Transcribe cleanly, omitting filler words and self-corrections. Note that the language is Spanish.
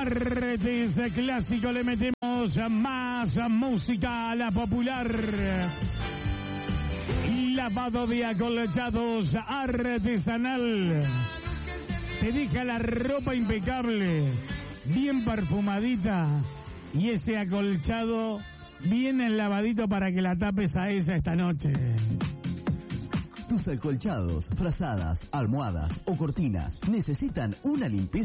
martes clásico le metemos más música a la popular. Lavado de acolchados artesanal. Te deja la ropa impecable, bien perfumadita y ese acolchado bien lavadito para que la tapes a ella esta noche. Tus acolchados, frazadas, almohadas o cortinas necesitan una limpieza